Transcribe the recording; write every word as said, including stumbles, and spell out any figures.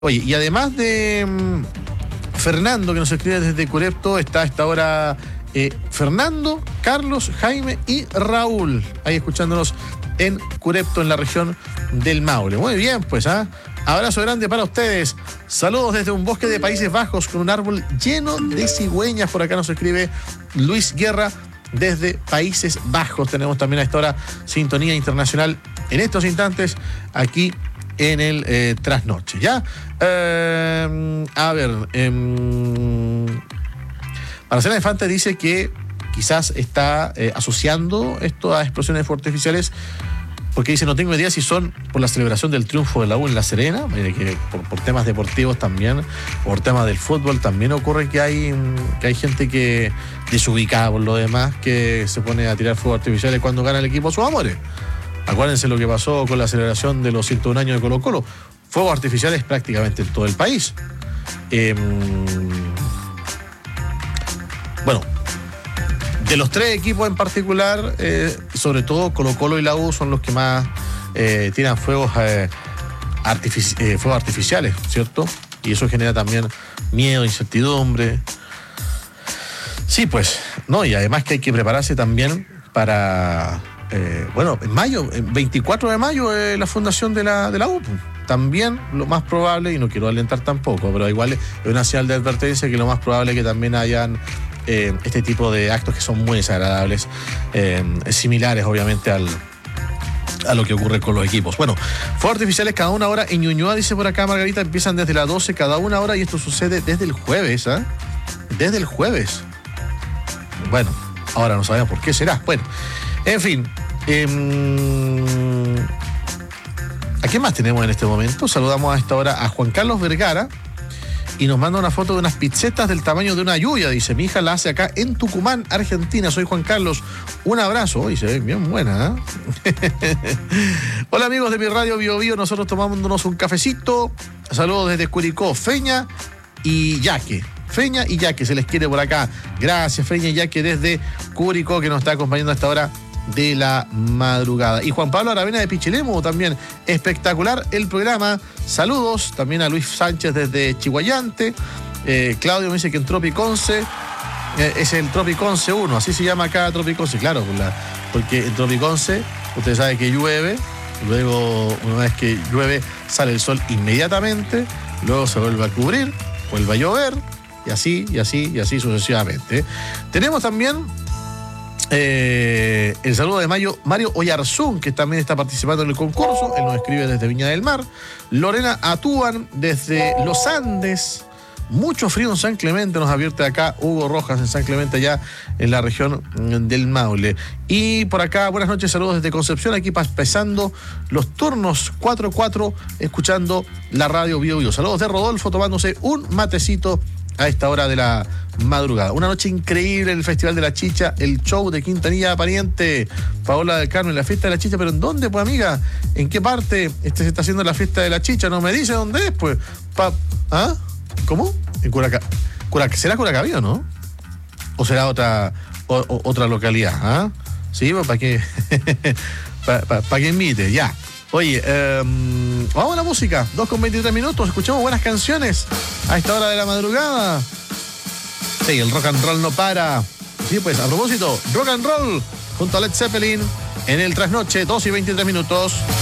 Oye, y además de um, Fernando, que nos escribe desde Curepto, está a esta hora eh, Fernando, Carlos, Jaime y Raúl, ahí escuchándonos en Curepto, en la región del Maule. Muy bien, pues, ¿ah? ¿eh? Abrazo grande para ustedes. Saludos desde un bosque de Países Bajos con un árbol lleno de cigüeñas. Por acá nos escribe Luis Guerra desde Países Bajos. Tenemos también a esta hora sintonía internacional en estos instantes aquí en el eh, Trasnoche, ¿ya? Eh, a ver, eh, Marcela Infante dice que quizás está eh, asociando esto a explosiones artificiales porque dice, no tengo idea si son por la celebración del triunfo de la U en La Serena, que por, por temas deportivos también, por temas del fútbol también ocurre que hay, que hay gente que desubicada por lo demás, que se pone a tirar fuegos artificiales cuando gana el equipo a sus amores. Acuérdense lo que pasó con la celebración de los ciento un años de Colo Colo. Fuegos artificiales prácticamente en todo el país. Eh, bueno, de los tres equipos en particular, eh, sobre todo Colo Colo y la U son los que más eh, tiran fuegos, eh, artifici- eh, fuegos artificiales, ¿cierto? Y eso genera también miedo, incertidumbre. Sí, pues, no, y además que hay que prepararse también para, eh, bueno, en mayo, en veinticuatro de mayo, eh, la fundación de la, de la U. También lo más probable, y no quiero alentar tampoco, pero igual es una señal de advertencia que lo más probable es que también hayan Eh, este tipo de actos que son muy desagradables, eh, similares obviamente al, a lo que ocurre con los equipos. Bueno, fuegos artificiales cada una hora en Ñuñoa, dice por acá Margarita, empiezan desde las doce cada una hora y esto sucede desde el jueves, ¿eh? Desde el jueves. Bueno, ahora no sabemos por qué será. Bueno, en fin. Eh, ¿A quién más tenemos en este momento? Saludamos a esta hora a Juan Carlos Vergara, y nos manda una foto de unas pizzetas del tamaño de una lluvia. Dice, mi hija la hace acá en Tucumán, Argentina. Soy Juan Carlos. Un abrazo. Hoy se ve bien buena, ¿eh? Hola amigos de mi radio Bio Bio. Nosotros tomándonos un cafecito. Saludos desde Curicó, Feña y Yaque. Feña y Yaque, se les quiere por acá. Gracias, Feña y Yaque desde Curicó, que nos está acompañando a esta hora de la madrugada. Y Juan Pablo Aravena de Pichilemu también, espectacular el programa. Saludos también a Luis Sánchez desde Chihuayante. eh, Claudio me dice que en Tropiconce eh, es el Tropiconce uno, así se llama acá Tropiconce, claro, por la, porque en Tropiconce usted sabe que llueve, luego una vez que llueve sale el sol inmediatamente, luego se vuelve a cubrir, vuelve a llover y así, y así, y así sucesivamente. Tenemos también Eh, el saludo de Mayo, Mario Oyarzún, que también está participando en el concurso. Él nos escribe desde Viña del Mar. Lorena Atúan desde Los Andes. Mucho frío en San Clemente, nos advierte acá Hugo Rojas en San Clemente, allá en la región del Maule. Y por acá, buenas noches, saludos desde Concepción, aquí pasando los turnos cuatro a cuatro, escuchando la radio Bio Bio. Saludos de Rodolfo, tomándose un matecito a esta hora de la madrugada. Una noche increíble en el Festival de la Chicha, el show de Quintanilla Pariente, Paola del Carmen, la fiesta de la chicha. ¿Pero en dónde, pues, amiga? ¿En qué parte este se está haciendo la fiesta de la chicha? No me dice dónde es, pues. Pa- ¿Ah? ¿Cómo? En Curaca... Curaca... ¿Será Curacaví o no? ¿O será otra o, o, otra localidad? ¿Ah? Sí, pues para que para pa, pa que invite, ya. Oye, eh, vamos a la música, dos con veintitrés minutos, escuchamos buenas canciones a esta hora de la madrugada. Sí, el rock and roll no para. Sí, pues, a propósito, rock and roll junto a Led Zeppelin en el Trasnoche, dos y veintitrés minutos.